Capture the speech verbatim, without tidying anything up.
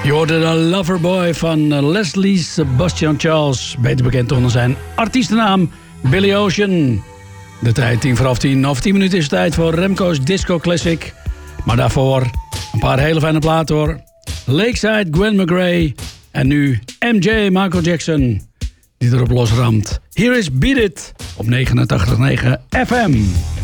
Je hoorde de Loverboy van Leslie Sebastian Charles, beter bekend onder zijn artiestennaam Billy Ocean. De tijd tien voor half tien. Over tien minuten is het tijd voor Remco's Disco Classic. Maar daarvoor een paar hele fijne platen hoor. Lakeside, Gwen McRae en nu M J, Michael Jackson, die erop losramt. Hier is Beat It op negenentachtig komma negen F M.